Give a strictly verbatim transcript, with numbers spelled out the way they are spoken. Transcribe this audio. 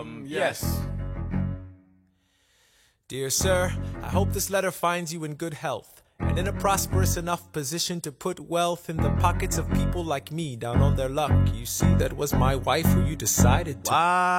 Um, yes. Dear sir, I hope this letter finds you in good health and in a prosperous enough position to put wealth in the pockets of people like me down on their luck. You see, that was my wife who you decided to. Wow.